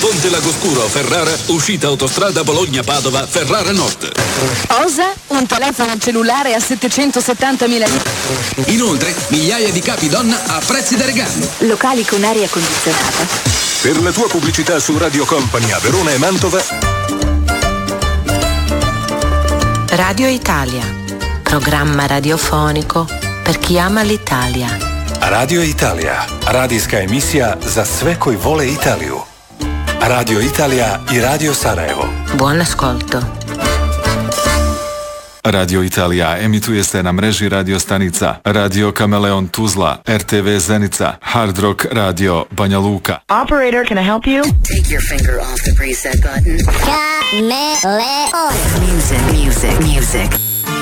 Ponte Lagoscuro, Ferrara, uscita autostrada Bologna-Padova, Ferrara Nord. Osa? Un telefono cellulare a 770.000. Inoltre, migliaia di capi donna a prezzi da regalo. Locali con aria condizionata. Per la tua pubblicità su Radio Company a Verona e Mantova. Radio Italia, programma radiofonico per chi ama l'Italia. Radio Italia, radijska emisija za sve koji vole Italiju. Radio Italia i Radio Sarajevo. Buon ascolto. Radio Italija emituje se na mreži radio stanica Radio Kameleon Tuzla, RTV Zenica, Hard Rock Radio Banja Luka. Operator, can I help you? Take your finger off the preset button. Kameleon. Music.